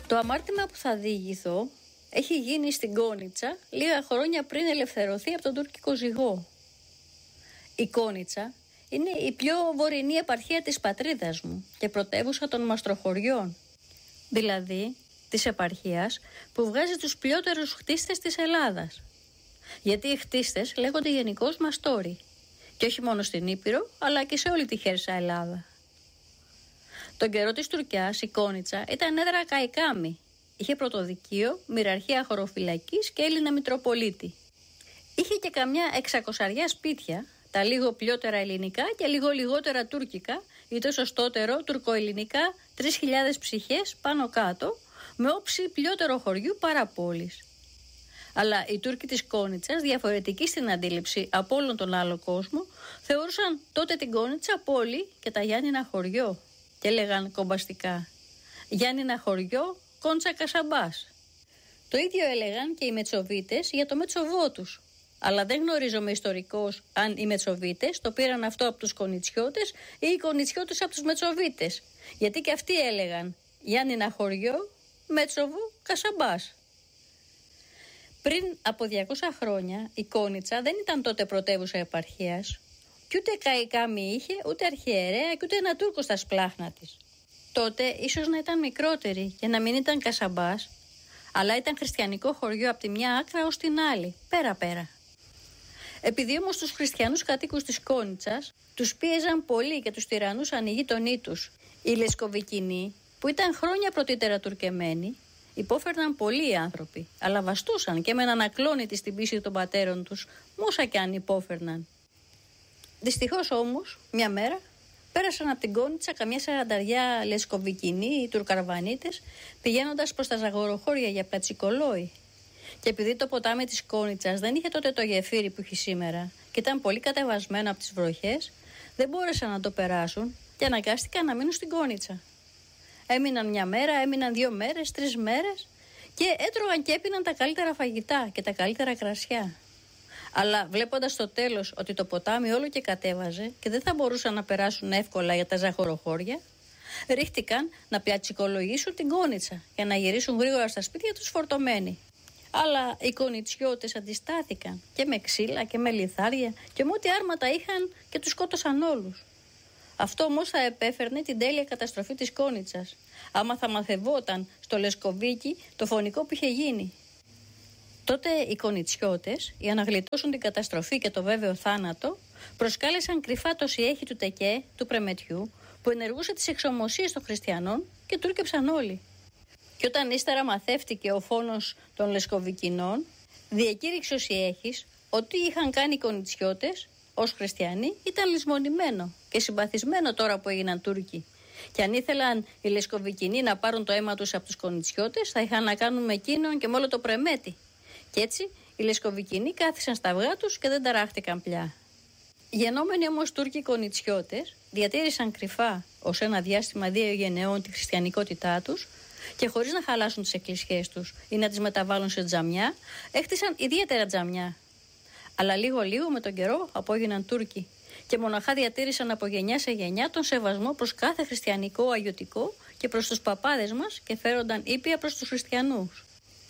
Το αμάρτημα που θα διηγηθώ έχει γίνει στην Κόνιτσα λίγα χρόνια πριν ελευθερωθεί από τον τουρκικό ζυγό. Η Κόνιτσα είναι η πιο βορεινή επαρχία της πατρίδας μου και πρωτεύουσα των μαστροχωριών, δηλαδή της επαρχίας που βγάζει τους πλειότερους χτίστες της Ελλάδας. Γιατί οι χτίστες λέγονται γενικώς μαστόροι και όχι μόνο στην Ήπειρο αλλά και σε όλη τη χέρσα Ελλάδα. Τον καιρό της Τουρκιάς η Κόνιτσα ήταν έδρα Καϊκάμι. Είχε πρωτοδικείο, μοιραρχία χωροφυλακής και Έλληνα Μητροπολίτη. Είχε και καμιά 600 σπίτια, τα λίγο πλειότερα ελληνικά και λίγο λιγότερα τουρκικά, ή το σωστότερο τουρκοελληνικά 3.000 ψυχές πάνω κάτω, με όψη πλειότερο χωριού παρά πόλης. Αλλά οι Τούρκοι της Κόνιτσας, διαφορετικοί στην αντίληψη από όλον τον άλλο κόσμο, θεωρούσαν τότε την Κόνιτσα πόλη και τα Γιάννηνα χωριό και έλεγαν κομπαστικά «Γιάννηνα χωριό, Κόντσα Κασαμπάς». Το ίδιο έλεγαν και οι Μετσοβίτες για το Μετσοβό τους. Αλλά δεν γνωρίζομαι ιστορικώς αν οι Μετσοβίτες το πήραν αυτό από τους Κονιτσιώτες ή οι Κονιτσιώτες από τους Μετσοβίτες. Γιατί και αυτοί έλεγαν Γιάννηνα χωριό, Μέτσοβο, Κασαμπάς. Πριν από 200 χρόνια η Κόνιτσα δεν ήταν τότε πρωτεύουσα επαρχίας. Κι ούτε Καϊκάμι είχε, ούτε αρχιερέα και ούτε ένα Τούρκο στα σπλάχνα της. Τότε ίσως να ήταν μικρότερη και να μην ήταν Κασαμπάς, αλλά ήταν χριστιανικό χωριό από τη μια άκρα ως την άλλη, πέρα-πέρα. Επειδή όμως τους χριστιανούς κατοίκους της Κόνιτσας τους πίεζαν πολύ και τους τυραννούσαν οι γείτονοί τους, οι Λεσκοβικινοί, που ήταν χρόνια πρωτήτερα τουρκεμένοι, υπόφερναν πολλοί άνθρωποι, αλλά βαστούσαν και έμεναν ακλόνητοι στην πίστη των πατέρων τους, μόσα κι αν υπόφερναν. Δυστυχώς όμως, μια μέρα, πέρασαν από την Κόνιτσα καμιά 40 Λεσκοβικινοί ή Τουρκαρβανίτες, πηγαίνοντας προς τα Ζαγοροχώρια για πλατσικολόι. Και επειδή το ποτάμι της Κόνιτσας δεν είχε τότε το γεφύρι που έχει σήμερα και ήταν πολύ κατεβασμένο από τις βροχές, δεν μπόρεσαν να το περάσουν και αναγκάστηκαν να μείνουν στην Κόνιτσα. Έμειναν μια μέρα, έμειναν 2 μέρες, 3 μέρες και έτρωγαν και έπιναν τα καλύτερα φαγητά και τα καλύτερα κρασιά. Αλλά βλέποντας στο τέλος ότι το ποτάμι όλο και κατέβαζε και δεν θα μπορούσαν να περάσουν εύκολα για τα Ζαχοροχώρια, ρίχτηκαν να πλατσικολογήσουν την Κόνιτσα για να γυρίσουν γρήγορα στα σπίτια τους φορτωμένοι. Αλλά οι Κονιτσιώτες αντιστάθηκαν και με ξύλα και με λιθάρια και με ό,τι άρματα είχαν και τους σκότωσαν όλους. Αυτό όμως θα επέφερνε την τέλεια καταστροφή της Κόνιτσας, άμα θα μαθευόταν στο Λεσκοβίκι το φωνικό που είχε γίνει. Τότε οι Κονιτσιώτες, για να γλιτώσουν την καταστροφή και το βέβαιο θάνατο, προσκάλεσαν κρυφά το Σιέχη του Τεκέ, του Πρεμετιού, που ενεργούσε τις εξωμοσίες των χριστιανών και τούρκεψαν όλοι. Και όταν ύστερα μαθεύτηκε ο φόνος των Λεσκοβικινών, διακήρυξε ο Σιέχης ότι είχαν κάνει οι Κονιτσιώτες ως χριστιανοί ήταν λησμονημένο και συμπαθισμένο τώρα που έγιναν Τούρκοι. Και αν ήθελαν οι Λεσκοβικινοί να πάρουν το αίμα τους από τους Κονιτσιώτες, θα είχαν να κάνουν με εκείνον και με όλο το Πρεμέτη. Και έτσι οι Λεσκοβικινοί κάθισαν στα αυγά τους και δεν ταράχτηκαν πια. Γενόμενοι όμως Τούρκοι Κονιτσιώτες διατήρησαν κρυφά ως ένα διάστημα 2 γενεών τη χριστιανικότητά τους και χωρίς να χαλάσουν τις εκκλησίες τους ή να τις μεταβάλουν σε τζαμιά, έχτισαν ιδιαίτερα τζαμιά. Αλλά λίγο με τον καιρό απόγιναν Τούρκοι και μοναχά διατήρησαν από γενιά σε γενιά τον σεβασμό προς κάθε χριστιανικό αγιωτικό και προς τους παπάδες μας και φέρονταν ήπια προς τους χριστιανούς.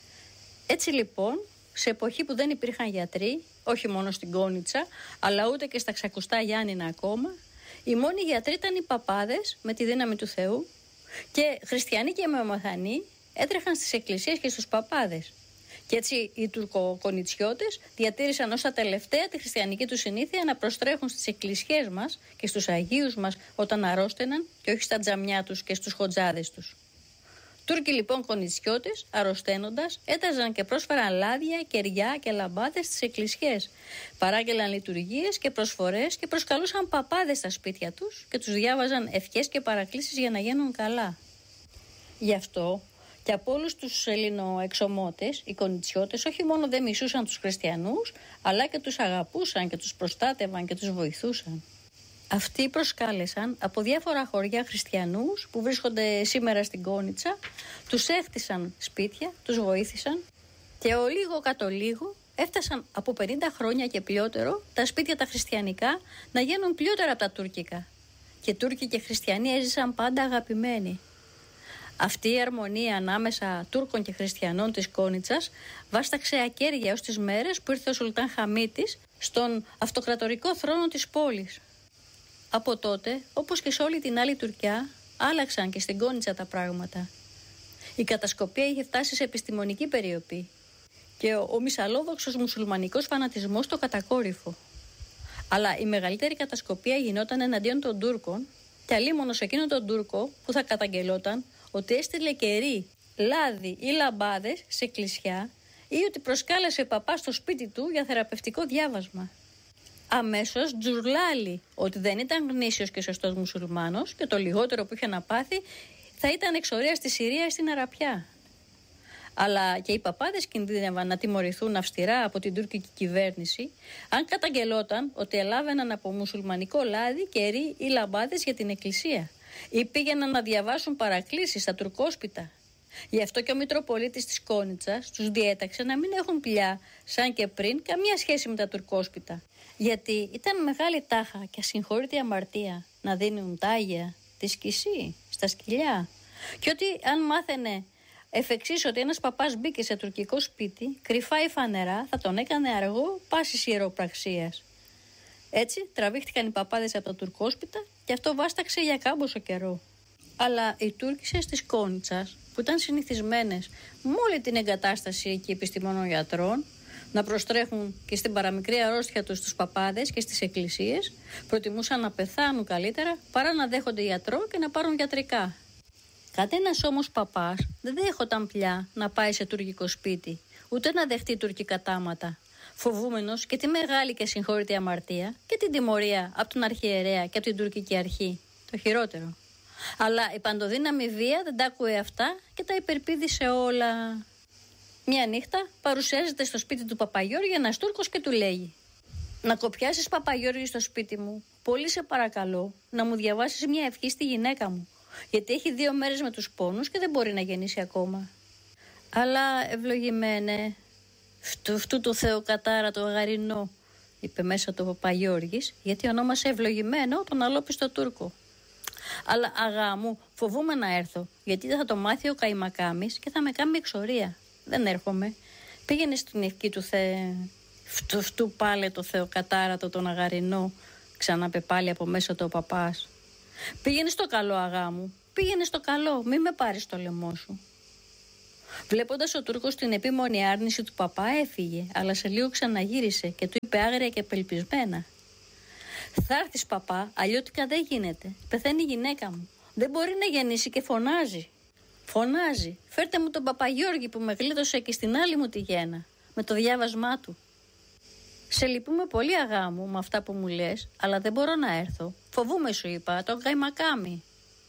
Έτσι λοιπόν, σε εποχή που δεν υπήρχαν γιατροί, όχι μόνο στην Κόνιτσα, αλλά ούτε και στα ξακουστά Γιάννηνα ακόμα, οι μόνοι γιατροί ήταν οι παπάδες με τη δύναμη του Θεού και χριστιανοί και μεομαθανοί έτρεχαν στις εκκλησίες και στους παπάδες. Και έτσι οι Τουρκοκονιτσιώτες διατήρησαν ως τα τελευταία τη χριστιανική του συνήθεια να προστρέχουν στις εκκλησίες μας και στους Αγίους μας όταν αρρώστεναν και όχι στα τζαμιά τους και στους χοτζάδες τους. Τούρκοι λοιπόν Κονιτσιώτες, αρρωσταίνοντας, έταζαν και πρόσφεραν λάδια, κεριά και λαμπάδες στις εκκλησίες. Παράγγελαν λειτουργίες και προσφορές και προσκαλούσαν παπάδες στα σπίτια τους και τους διάβαζαν ευχές και παρακλήσεις για να γίνουν καλά. Γι' αυτό και από όλους τους Ελληνοεξωμότες, οι Κονιτσιώτες όχι μόνο δεν μισούσαν τους χριστιανούς, αλλά και τους αγαπούσαν και τους προστάτευαν και τους βοηθούσαν. Αυτοί προσκάλεσαν από διάφορα χωριά χριστιανούς που βρίσκονται σήμερα στην Κόνιτσα, τους έχτισαν σπίτια, τους βοήθησαν και ο λίγο κατ' ο λίγο έφτασαν από 50 χρόνια και πλειότερο τα σπίτια τα χριστιανικά να γίνουν πλειότερα από τα τουρκικά. Και Τούρκοι και χριστιανοί έζησαν πάντα αγαπημένοι. Αυτή η αρμονία ανάμεσα Τούρκων και Χριστιανών της Κόνιτσας βάσταξε ακέραια ως τις μέρες που ήρθε ο Σουλτάν Χαμίτης στον αυτοκρατορικό θρόνο της πόλης. Από τότε, όπως και σε όλη την άλλη Τουρκιά, άλλαξαν και στην Κόνιτσα τα πράγματα. Η κατασκοπία είχε φτάσει σε επιστημονική περιοπή και ο μυσαλόδοξος μουσουλμανικός φανατισμός το κατακόρυφο. Αλλά η μεγαλύτερη κατασκοπία γινόταν εναντίον των Τούρκων και αλίμονο σε εκείνον τον Τούρκο που θα καταγγελόταν ότι έστειλε κερί, λάδι ή λαμπάδες σε εκκλησιά ή ότι προσκάλεσε παπά στο σπίτι του για θεραπευτικό διάβασμα. Αμέσως τζουρλάλει ότι δεν ήταν γνήσιος και σωστός μουσουλμάνος και το λιγότερο που είχε να πάθει θα ήταν εξορία στη Συρία ή στην Αραπιά. Αλλά και οι παπάδες κινδύνευαν να τιμωρηθούν αυστηρά από την τουρκική κυβέρνηση αν καταγγελόταν ότι ελάβαιναν από μουσουλμανικό λάδι, κερί ή λαμπάδες για την εκκλησία ή πήγαιναν να διαβάσουν παρακλήσεις στα τουρκόσπιτα. Γι' αυτό και ο Μητροπολίτης της Κόνιτσας τους διέταξε να μην έχουν πια, σαν και πριν, καμία σχέση με τα τουρκόσπιτα. Γιατί ήταν μεγάλη τάχα και ασυγχώρητη αμαρτία να δίνουν τάγια τη σκισή στα σκυλιά. Και ότι αν μάθαινε εφ' εξής ότι ένας παπάς μπήκε σε τουρκικό σπίτι, κρυφά ή φανερά, θα τον έκανε αργό πάσης ιεροπραξίας. Έτσι τραβήχτηκαν οι παπάδες από τα τουρκόσπιτα και αυτό βάσταξε για κάμποσο καιρό. Αλλά οι Τούρκισσες της Κόνιτσας, που ήταν συνηθισμένες με όλη την εγκατάσταση εκεί επιστημονών γιατρών, να προστρέχουν και στην παραμικρή αρρώστια τους στους παπάδες και στις εκκλησίες, προτιμούσαν να πεθάνουν καλύτερα παρά να δέχονται γιατρό και να πάρουν γιατρικά. Κανένας όμως παπάς δεν δέχονταν πια να πάει σε τουρκικό σπίτι, ούτε να δεχτεί τουρκικά τάματα, φοβούμενος και τη μεγάλη και συγχώρητη αμαρτία και την τιμωρία από τον αρχιερέα και από την τουρκική αρχή. Το χειρότερο. Αλλά η παντοδύναμη βία δεν τα άκουε αυτά και τα υπερπήδησε όλα. Μια νύχτα παρουσιάζεται στο σπίτι του Παπαγιώργη ένας Τούρκος και του λέει: «Να κοπιάσεις, Παπαγιώργη, στο σπίτι μου. Πολύ σε παρακαλώ να μου διαβάσεις μια ευχή στη γυναίκα μου, γιατί έχει 2 μέρες με τους πόνους και δεν μπορεί να γεννήσει ακόμα». «Αλλά ευλογημένε, φτού το Θεοκατάρα το αγαρινό», είπε μέσα το Παπαγιώργης, γιατί ονόμασε ευλογημένο τον αλόπιστο Τούρκο. «Αλλά αγά μου, φοβούμαι να έρθω, γιατί δεν θα το μάθει ο Καϊμακάμης και θα με κάνει εξορία. Δεν έρχομαι. Πήγαινε στην ευχή του φτού πάλε το Θεοκατάρατο τον αγαρινό», ξαναπε πάλι από μέσα του ο παπάς. «Πήγαινε στο καλό, αγά μου, πήγαινε στο καλό, μη με πάρεις στο λαιμό σου». Βλέποντας ο Τούρκος την επίμονη άρνηση του παπά, έφυγε, αλλά σε λίγο ξαναγύρισε και του είπε άγρια και απελπισμένα: «Θα έρθεις, παπά, αλλιώτικα δεν γίνεται. Πεθαίνει η γυναίκα μου. Δεν μπορεί να γεννήσει και φωνάζει. Φωνάζει. Φέρτε μου τον Παπαγιώργη που με γλίτωσε και στην άλλη μου τη γέννα, με το διάβασμά του». «Σε λυπούμε πολύ, αγά μου, με αυτά που μου λες, αλλά δεν μπορώ να έρθω. Φοβούμαι», σου είπα, «τον Καϊμακάμι».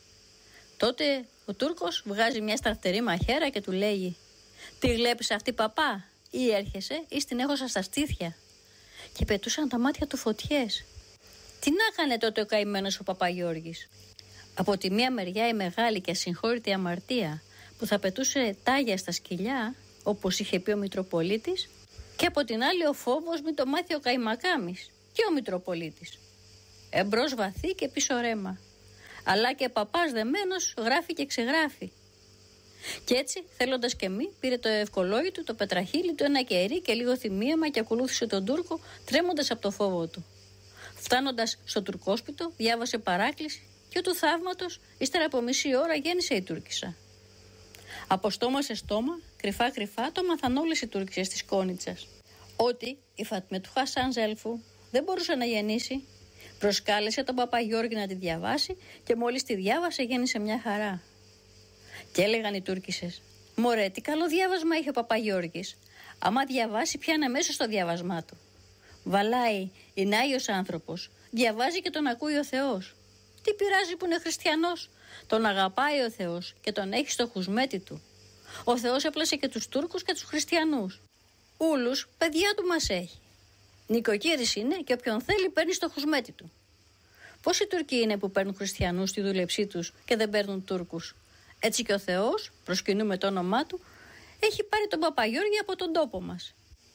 Τότε ο Τούρκος βγάζει μια στραφτερή μαχαίρα και του λέει: «Τι βλέπεις αυτή, παπά, ή έρχεσαι ή στην έχω στα στήθια». Και πετούσαν τα μάτια του φωτιές. Τι να έκανε τότε ο καημένος ο Παπαγιώργης? Από τη μία μεριά η μεγάλη και ασυγχώρητη αμαρτία που θα πετούσε τάγια στα σκυλιά, όπως είχε πει ο Μητροπολίτης, και από την άλλη ο φόβος μην το μάθει ο Καϊμακάμης και ο Μητροπολίτης. Εμπρός βαθύ και πίσω ρέμα. Αλλά και παπάς δεμένος γράφει και ξεγράφει. Κι έτσι, θέλοντας και μη, πήρε το ευκολόγητο, το πετραχύλι του, ένα κερί και λίγο θυμίαμα και ακολούθησε τον Τούρκο, τρέμοντας από το φόβο του. Φτάνοντας στο τουρκόσπιτο, διάβασε παράκληση και του θαύματος, ύστερα από μισή ώρα γέννησε η Τούρκισσα. Από στόμα σε στόμα, κρυφά-κρυφά, το μάθαν όλες οι Τούρκισσες της Κόνιτσας. Ότι η Φατμέτου Χασάν Ζέλφου δεν μπορούσε να γεννήσει, προσκάλεσε τον Παπαγιώργη να τη διαβάσει και μόλις τη διάβασε γέννησε μια χαρά. Και έλεγαν οι Τούρκισσες: «Μωρέ, τι καλό διάβασμα είχε ο Παπαγιώργης. Άμα διαβάσει, πιάνε αμέσως το διάβασμά του. Βαλάει, είναι Άγιος άνθρωπος. Διαβάζει και τον ακούει ο Θεός. Τι πειράζει που είναι χριστιανός? Τον αγαπάει ο Θεός και τον έχει στο χουσμέτι του. Ο Θεός έπλασε και τους Τούρκους και τους χριστιανούς. Ούλους παιδιά του μας έχει. Νοικοκύρης είναι και όποιον θέλει παίρνει στο χουσμέτι του. Πόσοι Τούρκοι είναι που παίρνουν χριστιανούς στη δούλεψή τους και δεν παίρνουν Τούρκους? Έτσι και ο Θεός, προσκυνούμε το όνομά του, έχει πάρει τον Παπαγιώργη από τον τόπο μας.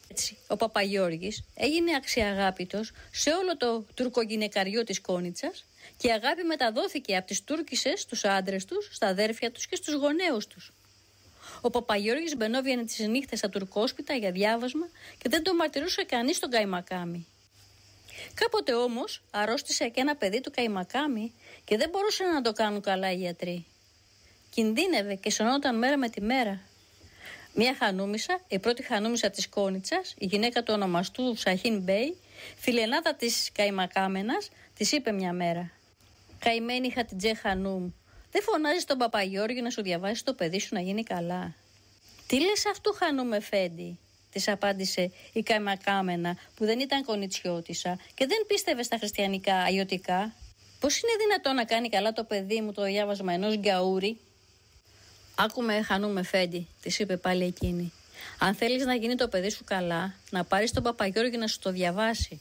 Έτσι, ο Παπαγιώργης έγινε αξιαγάπητος σε όλο το τουρκογυναικαριό της Κόνιτσας και η αγάπη μεταδόθηκε από τις Τούρκισσες στους άντρες τους, στα αδέρφια τους και στους γονέους τους. Ο Παπαγιώργης μπαινόβγαινε τις νύχτες στα τουρκόσπιτα για διάβασμα και δεν το μαρτυρούσε κανείς στον Καϊμακάμι. Κάποτε όμως αρρώστησε και ένα παιδί του Καϊμακάμι και δεν μπορούσαν να το κάνουν καλά οι γιατροί. Κινδύνευε και σωνόταν μέρα με τη μέρα. Μια χανούμισσα, η πρώτη χανούμισσα της Κόνιτσας, η γυναίκα του ονομαστού Σαχίν Μπέι, φιλενάδα της Καϊμακάμενας, της είπε μια μέρα: «Καημένη Χατιτζέ Χανούμ, δεν φωνάζεις τον Παπαγιώργη να σου διαβάσει το παιδί σου να γίνει καλά?» «Τι λες αυτού, Χανούμ Εφέντη?» της απάντησε η Καϊμακάμενα, που δεν ήταν κονιτσιώτισσα και δεν πίστευε στα χριστιανικά αγιωτικά. «Πώς είναι δυνατόν να κάνει καλά το παιδί μου το διάβασμα ενός γκαούρι?» «Άκουμε, Χανούμ Εφέντη», της είπε πάλι εκείνη. «Αν θέλεις να γίνει το παιδί σου καλά, να πάρεις τον Παπαγιώργη να σου το διαβάσει».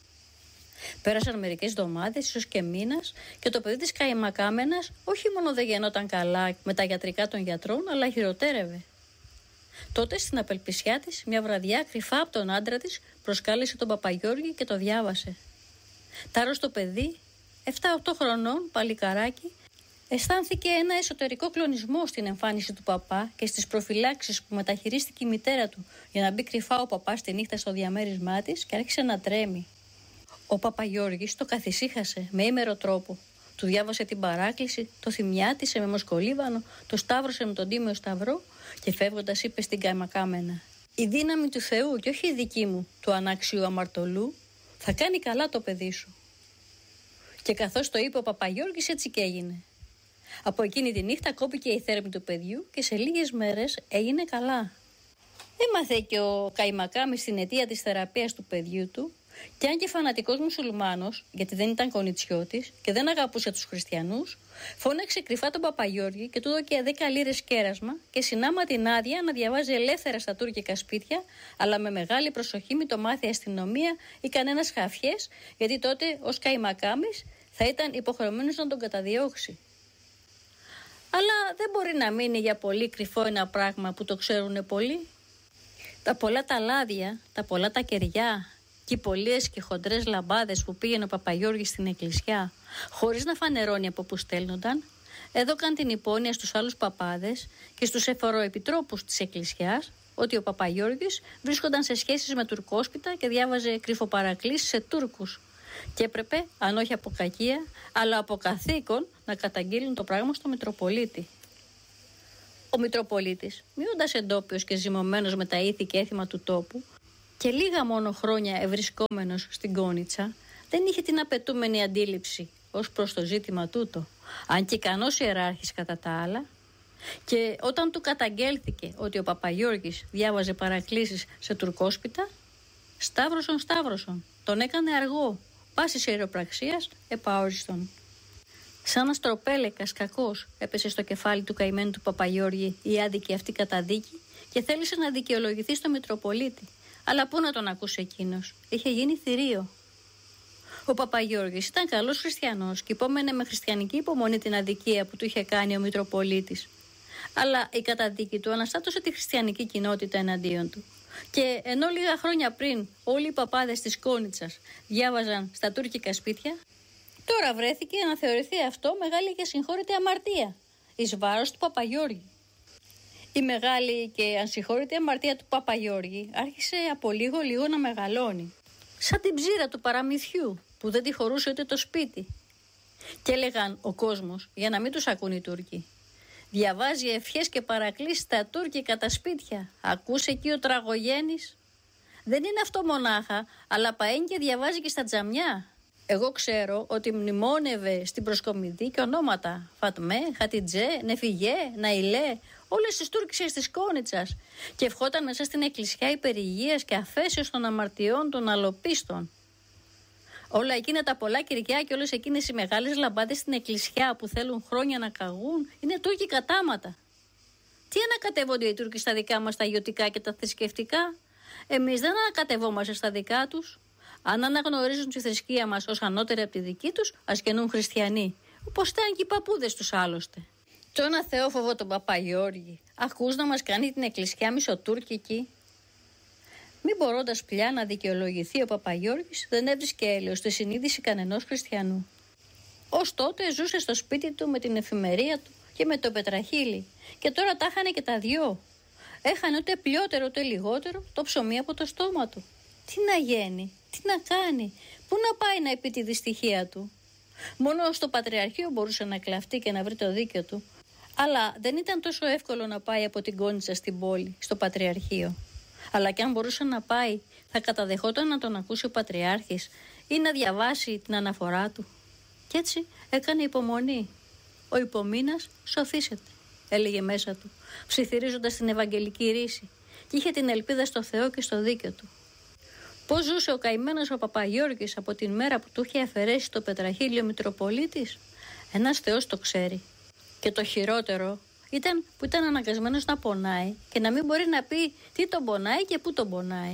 Πέρασαν μερικές εβδομάδες, ίσως και μήνας, και το παιδί της Καϊμακάμενας όχι μόνο δεν γεννόταν καλά με τα γιατρικά των γιατρών, αλλά χειροτέρευε. Τότε στην απελπισιά της, μια βραδιά κρυφά από τον άντρα της, προσκάλεσε τον Παπαγιώργη και το διάβασε. Τ' άρρωστο παιδί, 7-8 χρονών, παλικαράκι, αισθάνθηκε ένα εσωτερικό κλονισμό στην εμφάνιση του παπά και στις προφυλάξεις που μεταχειρίστηκε η μητέρα του για να μπει κρυφά ο παπάς τη νύχτα στο διαμέρισμά της και άρχισε να τρέμει. Ο Παπαγιώργης το καθησύχασε με ήμερο τρόπο. Του διάβασε την παράκληση, το θυμιάτισε με μοσκολίβανο, το σταύρωσε με τον τίμιο σταυρό και φεύγοντας είπε στην Καϊμακάμενα: «Η δύναμη του Θεού και όχι η δική μου, του ανάξιου αμαρτωλού, θα κάνει καλά το παιδί σου». Και καθώς το είπε ο Παπαγιώργης, έτσι και έγινε. Από εκείνη τη νύχτα κόπηκε η θέρμη του παιδιού και σε λίγες μέρες έγινε καλά. Έμαθε και ο Καϊμακάμης στην αιτία της θεραπείας του παιδιού του, και αν και φανατικός μουσουλμάνος, γιατί δεν ήταν κονιτσιώτης και δεν αγαπούσε τους χριστιανούς, φώναξε κρυφά τον Παπαγιώργη και του δώκε 10 λίρες κέρασμα και συνάμα την άδεια να διαβάζει ελεύθερα στα τουρκικά σπίτια, αλλά με μεγάλη προσοχή, μην το μάθει η αστυνομία ή κανένας χαφιές, γιατί τότε ως Καϊμακάμης θα ήταν υποχρεωμένος να τον καταδιώξει. Αλλά δεν μπορεί να μείνει για πολύ κρυφό ένα πράγμα που το ξέρουν πολλοί. Τα πολλά τα λάδια, τα πολλά τα κεριά και οι πολλές και χοντρές λαμπάδες που πήγαινε ο Παπαγιώργης στην εκκλησιά, χωρίς να φανερώνει από που στέλνονταν, έδωκαν την υπόνοια στους άλλους παπάδες και στους εφοροεπιτρόπους της εκκλησιάς ότι ο Παπαγιώργης βρίσκονταν σε σχέσεις με τουρκόσπιτα και διάβαζε κρυφοπαρακλήσεις σε Τούρκους. Και έπρεπε, αν όχι από κακία, αλλά από καθήκον, να καταγγείλουν το πράγμα στο Μητροπολίτη. Ο Μητροπολίτης, μειώντας εντόπιος και ζυμωμένος με τα ήθη και έθιμα του τόπου, και λίγα μόνο χρόνια ευρισκόμενος στην Κόνιτσα, δεν είχε την απαιτούμενη αντίληψη ως προς το ζήτημα τούτο, αν και ικανός ιεράρχης κατά τα άλλα. Και όταν του καταγγέλθηκε ότι ο Παπαγιώργης διάβαζε παρακλήσεις σε τουρκόσπιτα, σταύρωσον, τον έκανε αργό, πάσης ιεροπραξίας επαόριστον. Σαν αστροπέλεκας κακός έπεσε στο κεφάλι του καημένου του Παπαγιώργη η άδικη αυτή καταδίκη και θέλησε να δικαιολογηθεί στο Μητροπολίτη. Αλλά πού να τον ακούσει εκείνος, είχε γίνει θηρίο. Ο Παπαγιώργης ήταν καλός χριστιανός και υπόμενε με χριστιανική υπομονή την αδικία που του είχε κάνει ο Μητροπολίτης. Αλλά η καταδίκη του αναστάτωσε τη χριστιανική κοινότητα εναντίον του. Και ενώ λίγα χρόνια πριν όλοι οι παπάδες της Κόνιτσας διάβαζαν στα τουρκικά σπίτια, τώρα βρέθηκε να θεωρηθεί αυτό μεγάλη και συγχώρητη αμαρτία εις βάρος του Παπαγιώργη. Η μεγάλη και ασυγχώρητη αμαρτία του Παπαγιώργη άρχισε από λίγο να μεγαλώνει. Σαν την ψήρα του παραμυθιού που δεν τη χωρούσε ούτε το σπίτι. Και έλεγαν ο κόσμος, για να μην τους ακούν οι Τούρκοι: «Διαβάζει ευχές και παρακλήσεις στα τουρκικά τα σπίτια. Ακούσε εκεί ο τραγωγένης. Δεν είναι αυτό μονάχα, αλλά πααίνει και διαβάζει και στα τζαμιά». Εγώ ξέρω ότι μνημόνευε στην προσκομιδή και ονόματα Φατμέ, Χατιτζέ, Νεφιγέ, Ναϊλέ, όλες τις Τούρκισσες της Κόνιτσας, και ευχόταν μέσα στην εκκλησιά υπερηγείας και αφέσεως των αμαρτιών των αλλοπίστων. Όλα εκείνα τα πολλά κυριά και όλες εκείνες οι μεγάλες λαμπάδες στην εκκλησιά που θέλουν χρόνια να καγούν είναι Τούρκοι κατάματα. Τι ανακατεύονται οι Τούρκοι στα δικά μας τα αγιωτικά και τα θρησκευτικά? Εμείς δεν ανακατευόμαστε στα δικά τους. Αν αναγνωρίζουν τη θρησκεία μας ως ανώτερη από τη δική τους, ας γεννούν χριστιανοί, όπως ήταν και οι παππούδες τους άλλωστε. Το ένα θεόφοβο τον Παπαγιώργη, ακούς να μας κάνει την εκκλησιά μισοτούρκικη. Μη μπορώντας πια να δικαιολογηθεί, ο Παπαγιώργης δεν έβρισκε έλεος στη συνείδηση κανενός χριστιανού. Ως τότε ζούσε στο σπίτι του με την εφημερία του και με το πετραχύλι, και τώρα τα είχανε και τα δυο. Έχανε ούτε πλειότερο ούτε λιγότερο το ψωμί από το στόμα του. Τι να γίνει, τι να κάνει, πού να πάει να πει τη δυστυχία του. Μόνο στο Πατριαρχείο μπορούσε να κλαφτεί και να βρει το δίκιο του. Αλλά δεν ήταν τόσο εύκολο να πάει από την Κόνιτσα στην πόλη, στο Πατριαρχείο. Αλλά κι αν μπορούσε να πάει, θα καταδεχόταν να τον ακούσει ο Πατριάρχης ή να διαβάσει την αναφορά του. Κι έτσι έκανε υπομονή. Ο υπομείνας σωθήσεται, έλεγε μέσα του, ψιθυρίζοντας την Ευαγγελική ρίση, και είχε την ελπίδα στο Θεό και στο δίκιο του. Πώς ζούσε ο καημένος ο Παπαγιώργης από την μέρα που του είχε αφαιρέσει το πετραχύλι ο Μητροπολίτης, ένας Θεός το ξέρει. Και το χειρότερο ήταν που ήταν αναγκασμένος να πονάει και να μην μπορεί να πει τι τον πονάει και πού τον πονάει.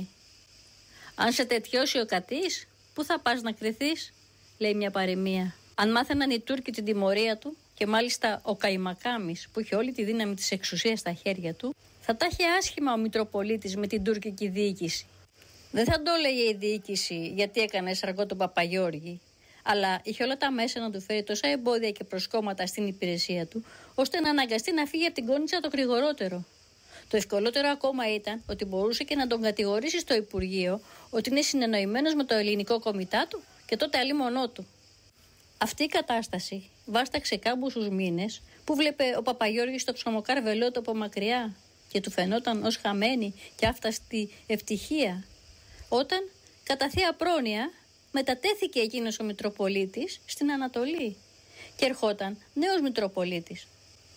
«Αν σε τετιώσει ο κατής, πού θα πας να κρυθείς?» λέει μια παροιμία. Αν μάθαιναν οι Τούρκοι την τιμωρία του, και μάλιστα ο Καϊμακάμης που είχε όλη τη δύναμη της εξουσίας στα χέρια του, θα τα είχε άσχημα ο Μητροπολίτης με την τουρκική διοίκηση. Δεν θα το έλεγε η διοίκηση γιατί έκανε σαργό τον Παπαγιώργη, αλλά είχε όλα τα μέσα να του φέρει τόσα εμπόδια και προσκόμματα στην υπηρεσία του, ώστε να αναγκαστεί να φύγει από την Κόνιτσα το γρηγορότερο. Το ευκολότερο ακόμα ήταν ότι μπορούσε και να τον κατηγορήσει στο Υπουργείο ότι είναι συνεννοημένος με το ελληνικό κομιτάτο και τότε αλίμονό του. Αυτή η κατάσταση βάσταξε κάμποσους μήνες που βλέπε ο Παπαγιώργης το ψωμοκάρβελό του από μακριά και του φαινόταν ως χαμένη και άφταστη ευτυχία, όταν κατά θεία πρόνοια μετατέθηκε εκείνος ο Μητροπολίτης στην Ανατολή και ερχόταν νέος Μητροπολίτης.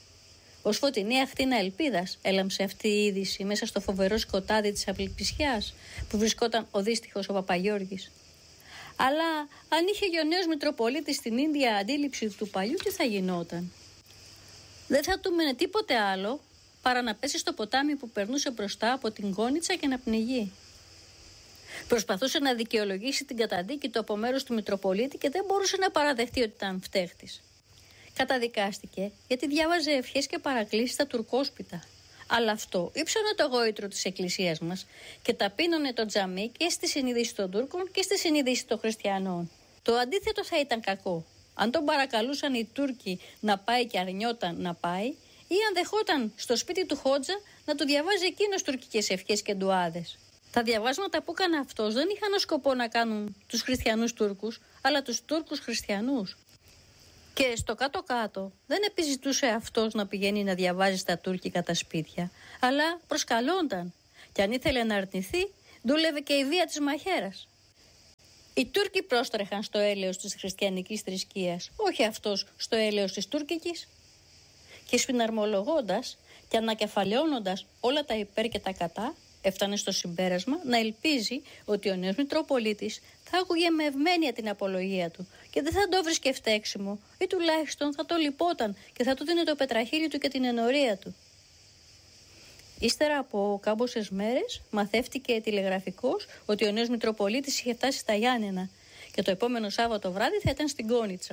Ως φωτεινή αχτίνα ελπίδας έλαμψε αυτή η είδηση μέσα στο φοβερό σκοτάδι της απελπισιάς που βρισκόταν ο δύστιχος ο Παπαγιώργης. Αλλά αν είχε και ο νέος Μητροπολίτης την ίδια αντίληψη του παλιού, τι θα γινόταν? Δεν θα του μείνε τίποτε άλλο παρά να πέσει στο ποτάμι που περνούσε μπροστά από την Κόνιτσα και να πνιγεί. Προσπαθούσε να δικαιολογήσει την καταδίκη του από μέρους του Μητροπολίτη και δεν μπορούσε να παραδεχτεί ότι ήταν φταίχτης. Καταδικάστηκε γιατί διάβαζε ευχές και παρακλήσεις στα τουρκόσπιτα. Αλλά αυτό ύψωνε το γόητρο της εκκλησίας μας και ταπείνωνε το τζαμί και στη συνείδηση των Τούρκων και στη συνείδηση των χριστιανών. Το αντίθετο θα ήταν κακό. Αν τον παρακαλούσαν οι Τούρκοι να πάει και αρνιόταν να πάει, ή αν δεχόταν στο σπίτι του Χότζα να του διαβάζει εκείνος τουρκικές ευχές και ντουάδες. Τα διαβάσματα που έκανε αυτός δεν είχαν ως σκοπό να κάνουν τους χριστιανούς Τούρκους, αλλά τους Τούρκους χριστιανούς. Και στο κάτω-κάτω δεν επιζητούσε αυτός να πηγαίνει να διαβάζει στα τουρκικά τα σπίτια, αλλά προσκαλόνταν. Και αν ήθελε να αρνηθεί, δούλευε και η βία της μαχαίρας. Οι Τούρκοι πρόστρεχαν στο έλεος της χριστιανικής θρησκείας, όχι αυτός στο έλεος της τουρκικής. Και συναρμολογώντας και ανακεφαλαιώνοντας όλα τα υπέρ και τα κατά, έφτανε στο συμπέρασμα να ελπίζει ότι ο νέος Μητροπολίτης θα άκουγε με ευμένεια την απολογία του και δεν θα το βρίσκε φταίξιμο, ή τουλάχιστον θα το λυπόταν και θα του δίνει το πετραχύλι του και την ενορία του. Ύστερα από κάμποσες μέρες μαθεύτηκε τηλεγραφικώς ότι ο νέος Μητροπολίτης είχε φτάσει στα Γιάννενα και το επόμενο Σάββατο βράδυ θα ήταν στην Κόνιτσα.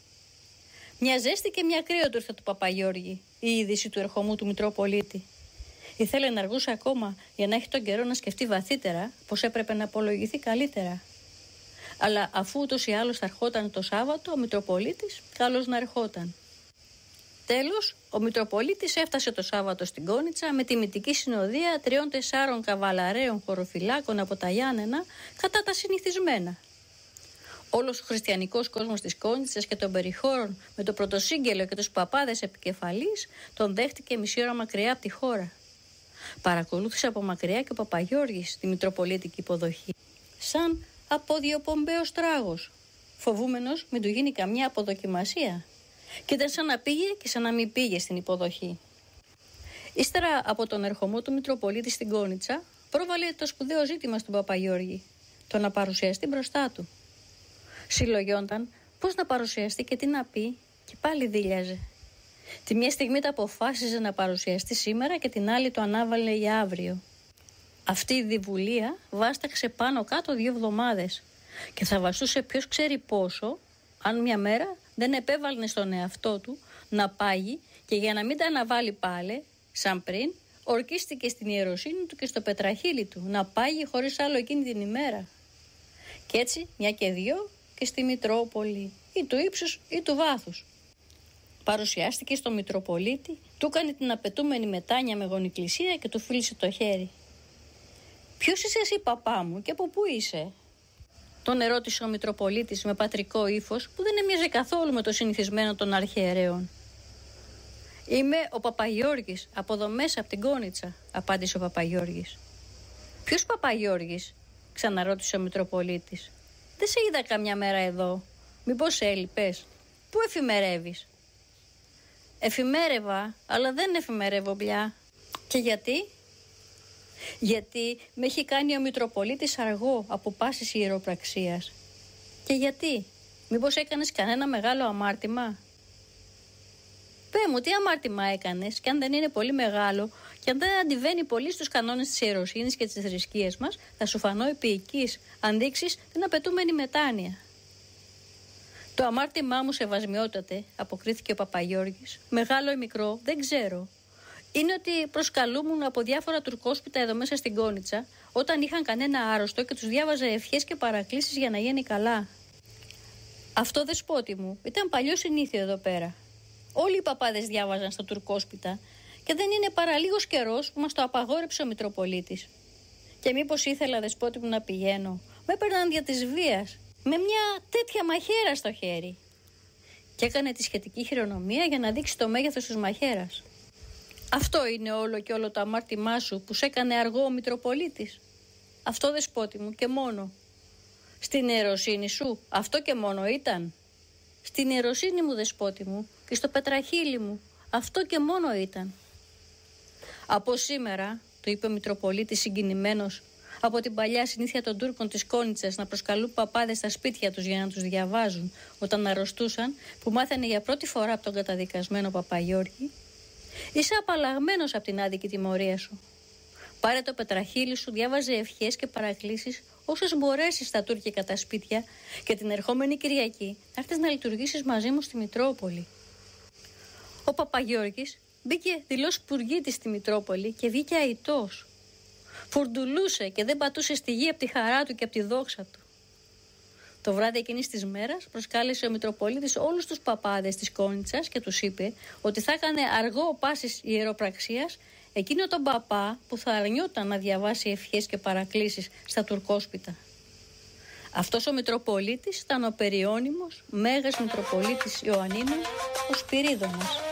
Μια ζέστη και μια κρύο του ήρθε του Παπαγιώργη η είδηση του ερχομού του Μητροπολίτη. Ήθελε να αργούσε ακόμα για να έχει τον καιρό να σκεφτεί βαθύτερα πως έπρεπε να απολογηθεί καλύτερα. Αλλά αφού ούτως ή άλλως θα ερχόταν το Σάββατο, ο Μητροπολίτης καλώς να ερχόταν. Τέλος, ο Μητροπολίτης έφτασε το Σάββατο στην Κόνιτσα με τιμητική συνοδεία 3-4 καβαλαραίων χωροφυλάκων από τα Γιάννενα κατά τα συνηθισμένα. Όλος ο χριστιανικός κόσμος της Κόνιτσας και των περιχώρων με το πρωτοσύγγελο και τους παπάδες επικεφαλής τον δέχτηκε μισή ώρα μακριά από τη χώρα. Παρακολούθησε από μακριά και ο Παπαγιώργης τη μητροπολίτικη υποδοχή, σαν αποδιοπομπαίος τράγος, φοβούμενος μην του γίνει καμιά αποδοκιμασία, και ήταν σαν να πήγε και σαν να μην πήγε στην υποδοχή. Ύστερα από τον ερχομό του Μητροπολίτη στην Κόνιτσα, πρόβαλε το σπουδαίο ζήτημα στον Παπαγιώργη, το να παρουσιαστεί μπροστά του. Συλλογιόνταν πώς να παρουσιαστεί και τι να πει, και πάλι δίλιαζε. Τη μια στιγμή τα αποφάσιζε να παρουσιαστεί σήμερα και την άλλη το ανάβαλε για αύριο. Αυτή η διβουλία βάσταξε πάνω κάτω 2 εβδομάδες και θα βαστούσε ποιος ξέρει πόσο, αν μια μέρα δεν επέβαλνε στον εαυτό του να πάγει και για να μην τα αναβάλει πάλι, σαν πριν, ορκίστηκε στην ιεροσύνη του και στο πετραχύλι του να πάγει χωρίς άλλο εκείνη την ημέρα. Κι έτσι, μια και δύο, και στη Μητρόπολη, ή του ύψους ή του βάθους. Παρουσιάστηκε στο Μητροπολίτη, του έκανε την απαιτούμενη μετάνοια με γονικλησία και του φίλησε το χέρι. «Ποιος είσαι εσύ, παπά μου, και από πού είσαι?» Τον ερώτησε ο Μητροπολίτης με πατρικό ύφος που δεν έμοιαζε καθόλου με το συνηθισμένο των αρχιερέων. «Είμαι ο Παπαγιώργης, από εδώ μέσα, από την Κόνιτσα», απάντησε ο Παπαγιώργης. «Ποιος Παπαγιώργης?» ξαναρώτησε ο Μητροπολίτης. «Δεν σε είδα καμιά μέρα εδώ. Μήπως έλειπες? Πού εφημερεύεις?» «Εφημέρευα, αλλά δεν εφημερεύω πια». «Και γιατί?» «Γιατί με έχει κάνει ο Μητροπολίτης αργό από πάσης ιεροπραξίας». «Και γιατί? Μήπως έκανες κανένα μεγάλο αμάρτημα?» «Πέ μου, τι αμάρτημα έκανες, και αν δεν είναι πολύ μεγάλο και αν δεν αντιβαίνει πολύ στους κανόνες της ιεροσύνης και της θρησκείας μας, θα σου φανώ επίοικης αν δείξεις την απαιτούμενη μετάνοια». «Το αμάρτημά μου, σεβασμιότατε», αποκρίθηκε ο Παπαγιώργης, «μεγάλο ή μικρό, δεν ξέρω. Είναι ότι προσκαλούμουν από διάφορα τουρκόσπιτα εδώ μέσα στην Κόνιτσα, όταν είχαν κανένα άρρωστο και τους διάβαζα ευχές και παρακλήσεις για να γίνει καλά. Αυτό, δεσπότη μου, ήταν παλιό συνήθιο εδώ πέρα. Όλοι οι παπάδες διάβαζαν στα τουρκόσπιτα και δεν είναι παρά λίγος καιρός που μας το απαγόρεψε ο Μητροπολίτης. Και μήπως ήθελα, δεσπότη μου, να πηγαίνω, με έπαιρναν δια της βίας, με μια τέτοια μαχαίρα στο χέρι». Και έκανε τη σχετική χειρονομία για να δείξει το μέγεθος της μαχαίρας. «Αυτό είναι όλο και όλο το αμάρτημά σου που σε έκανε αργό ο Μητροπολίτης?» «Αυτό, δεσπότη μου, και μόνο». «Στην ιεροσύνη σου αυτό και μόνο ήταν?» «Στην ιεροσύνη μου, δεσπότη μου, και στο πετραχύλι μου αυτό και μόνο ήταν». «Από σήμερα», του είπε ο Μητροπολίτης συγκινημένος, από την παλιά συνήθεια των Τούρκων της Κόνιτσας να προσκαλούν παπάδες στα σπίτια τους για να τους διαβάζουν όταν αρρωστούσαν, που μάθανε για πρώτη φορά από τον καταδικασμένο Παπαγιώργη, «είσαι απαλλαγμένος από την άδικη τιμωρία σου. Πάρε το πετραχύλι σου, διάβαζε ευχές και παρακλήσεις όσες μπορέσεις στα τουρκικά τα σπίτια και την ερχόμενη Κυριακή θα έρθεις να λειτουργήσεις μαζί μου στη Μητρόπολη». Ο Παπαγιώργης μπήκε δηλώς πουργίτης στη Μητρόπολη και βγήκε αητός. Φουρντουλούσε και δεν πατούσε στη γη από τη χαρά του και από τη δόξα του. Το βράδυ εκείνης της μέρας προσκάλεσε ο Μητροπολίτης όλους τους παπάδες της Κόνιτσας και τους είπε ότι θα έκανε αργό πάσης ιεροπραξίας εκείνο τον παπά που θα αρνιόταν να διαβάσει ευχές και παρακλήσεις στα τουρκόσπιτα. Αυτός ο Μητροπολίτης ήταν ο περιώνυμος Μέγας Μητροπολίτης Ιωαννίνων, ο Σπυρίδωνας.